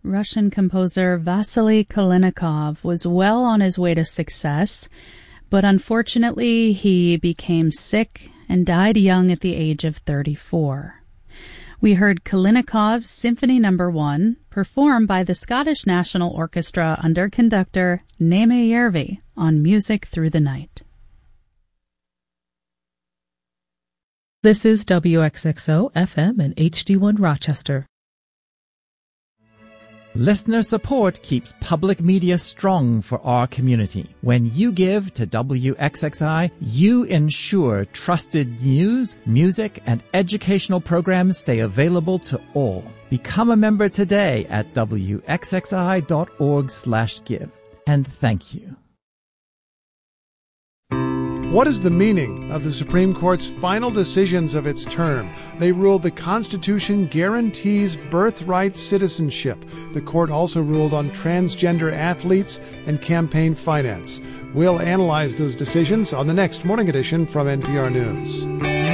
Russian composer Vasily Kalinikov was well on his way to success, but unfortunately he became sick and died young at the age of 34. We heard Kalinikov's Symphony No. 1 performed by the Scottish National Orchestra under conductor Naima Järvi on Music Through the Night. This is WXXO FM and HD1 Rochester. Listener support keeps public media strong for our community. When you give to WXXI, you ensure trusted news, music, and educational programs stay available to all. Become a member today at wxxi.org/give. And thank you. What is the meaning of the Supreme Court's final decisions of its term? They ruled the Constitution guarantees birthright citizenship. The court also ruled on transgender athletes and campaign finance. We'll analyze those decisions on the next morning edition from NPR News.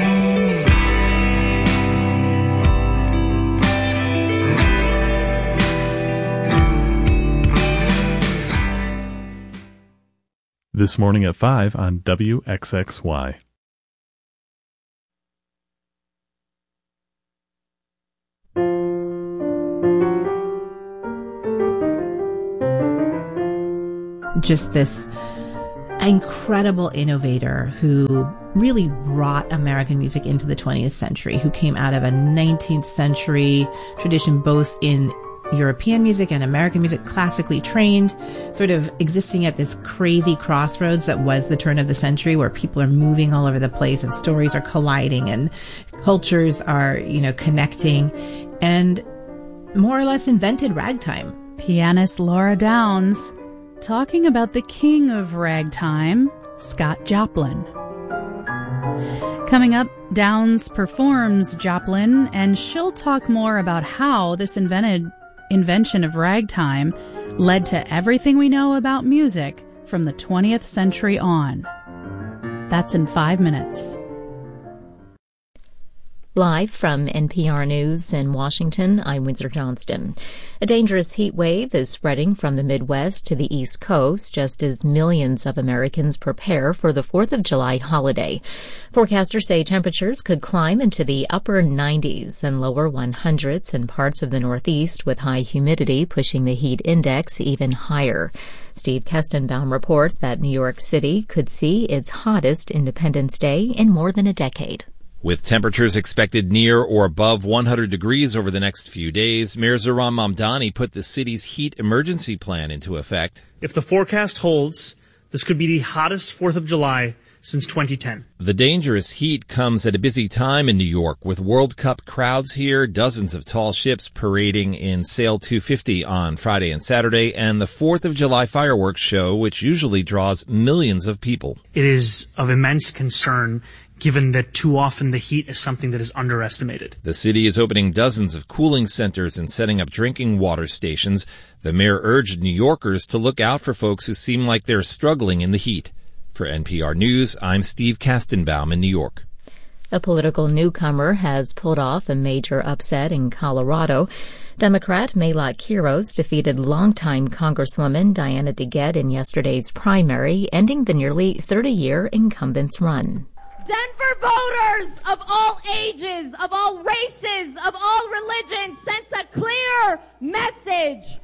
This morning at 5 on WXXY. Just this incredible innovator who really brought American music into the 20th century, who came out of a 19th century tradition, both in European music and American music, classically trained, sort of existing at this crazy crossroads that was the turn of the century, where people are moving all over the place and stories are colliding and cultures are, connecting, and more or less invented ragtime. Pianist Laura Downs talking about the king of ragtime, Scott Joplin. Coming up, Downs performs Joplin, and she'll talk more about how this invention of ragtime led to everything we know about music from the 20th century on. That's in 5 minutes. Live from NPR News in Washington, I'm Windsor Johnston. A dangerous heat wave is spreading from the Midwest to the East Coast just as millions of Americans prepare for the 4th of July holiday. Forecasters say temperatures could climb into the upper 90s and lower 100s in parts of the Northeast, with high humidity pushing the heat index even higher. Steve Kestenbaum reports that New York City could see its hottest Independence Day in more than a decade. With temperatures expected near or above 100 degrees over the next few days, Mayor Zohran Mamdani put the city's heat emergency plan into effect. If the forecast holds, this could be the hottest 4th of July since 2010. The dangerous heat comes at a busy time in New York, with World Cup crowds here, dozens of tall ships parading in Sail 250 on Friday and Saturday, and the 4th of July fireworks show, which usually draws millions of people. It is of immense concern, given that too often the heat is something that is underestimated. The city is opening dozens of cooling centers and setting up drinking water stations. The mayor urged New Yorkers to look out for folks who seem like they're struggling in the heat. For NPR News, I'm Steve Kestenbaum in New York. A political newcomer has pulled off a major upset in Colorado. Democrat Maila Quiros defeated longtime Congresswoman Diana DeGette in yesterday's primary, ending the nearly 30-year incumbent's run. Denver voters of all ages, of all races, of all religions sent a clear message.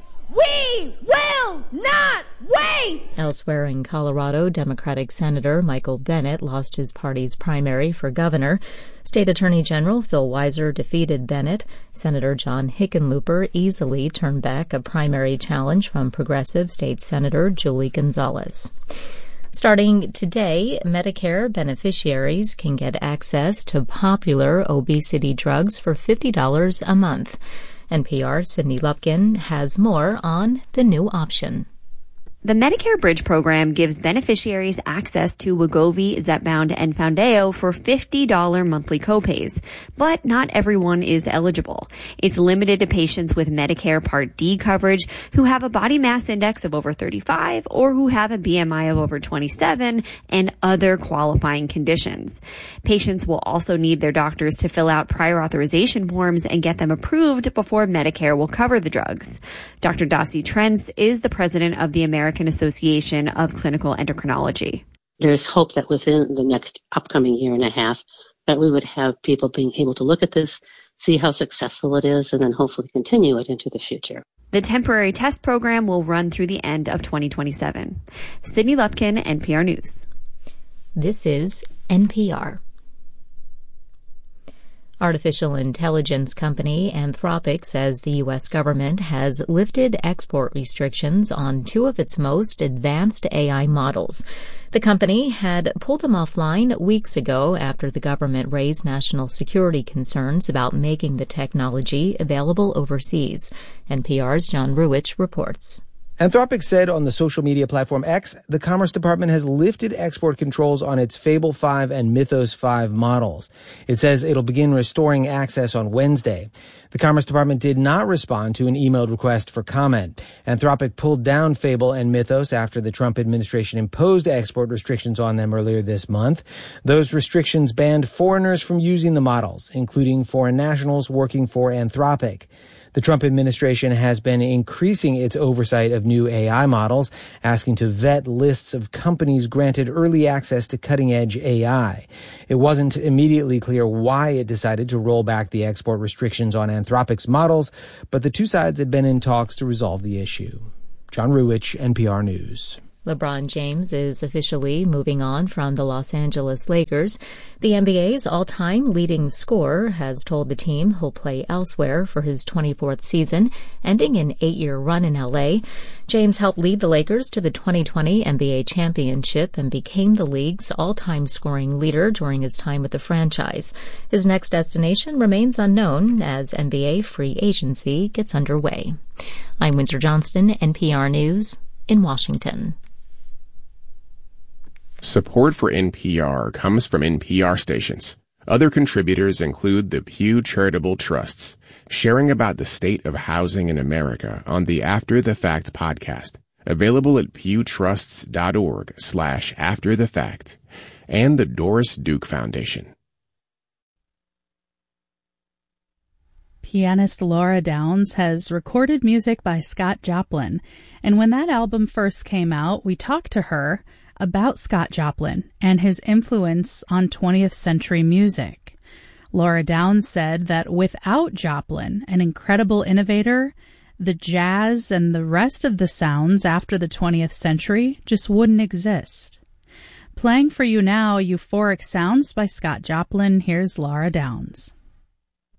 We will not wait! Elsewhere in Colorado, Democratic Senator Michael Bennet lost his party's primary for governor. State Attorney General Phil Weiser defeated Bennet. Senator John Hickenlooper easily turned back a primary challenge from progressive State Senator Julie Gonzalez. Starting today, Medicare beneficiaries can get access to popular obesity drugs for $50 a month. NPR's Sydney Lupkin has more on the new option. The Medicare Bridge program gives beneficiaries access to Wegovy, Zepbound, and Foundayo for $50 monthly copays, but not everyone is eligible. It's limited to patients with Medicare Part D coverage who have a body mass index of over 35 or who have a BMI of over 27 and other qualifying conditions. Patients will also need their doctors to fill out prior authorization forms and get them approved before Medicare will cover the drugs. Dr. Dasi Trentz is the president of the American Association of Clinical Endocrinology. There's hope that within the next upcoming year and a half that we would have people being able to look at this, see how successful it is, and then hopefully continue it into the future. The temporary test program will run through the end of 2027. Sydney Lupkin, NPR News. This is NPR. Artificial intelligence company Anthropic says the U.S. government has lifted export restrictions on two of its most advanced AI models. The company had pulled them offline weeks ago after the government raised national security concerns about making the technology available overseas. NPR's John Ruwitch reports. Anthropic said on the social media platform X, the Commerce Department has lifted export controls on its Fable 5 and Mythos 5 models. It says it'll begin restoring access on Wednesday. The Commerce Department did not respond to an emailed request for comment. Anthropic pulled down Fable and Mythos after the Trump administration imposed export restrictions on them earlier this month. Those restrictions banned foreigners from using the models, including foreign nationals working for Anthropic. The Trump administration has been increasing its oversight of new AI models, asking to vet lists of companies granted early access to cutting-edge AI. It wasn't immediately clear why it decided to roll back the export restrictions on Anthropic's models, but the two sides had been in talks to resolve the issue. John Ruwitch, NPR News. LeBron James is officially moving on from the Los Angeles Lakers. The NBA's all-time leading scorer has told the team he'll play elsewhere for his 24th season, ending an 8-year run in L.A. James helped lead the Lakers to the 2020 NBA championship and became the league's all-time scoring leader during his time with the franchise. His next destination remains unknown as NBA free agency gets underway. I'm Windsor Johnston, NPR News in Washington. Support for NPR comes from NPR stations. Other contributors include the Pew Charitable Trusts, sharing about the state of housing in America on the After the Fact podcast, available at pewtrusts.org/afterthefact, and the Doris Duke Foundation. Pianist Laura Downs has recorded music by Scott Joplin, and when that album first came out, we talked to her about Scott Joplin and his influence on 20th century music. Laura Downs said that without Joplin, an incredible innovator, the jazz and the rest of the sounds after the 20th century just wouldn't exist. Playing for you now, Euphoric Sounds by Scott Joplin. Here's Laura Downs.